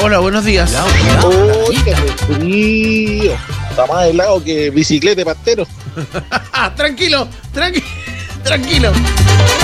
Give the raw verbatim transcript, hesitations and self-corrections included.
Hola, buenos días. Oiga, qué frío. Está más helado que bicicleta de pastero. Tranquilo, tranquilo, tranquilo.